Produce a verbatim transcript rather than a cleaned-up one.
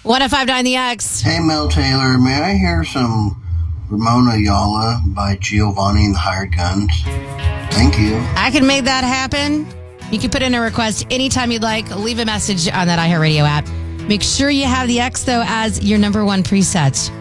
one oh five point nine The X. Hey, Mel Taylor, may I hear some Ramona Ayala by Giovanni and the Hired Guns? Thank you. I can make that happen. You can put in a request anytime you'd like. Leave a message on that iHeartRadio app. Make sure you have The X, though, as your number one preset.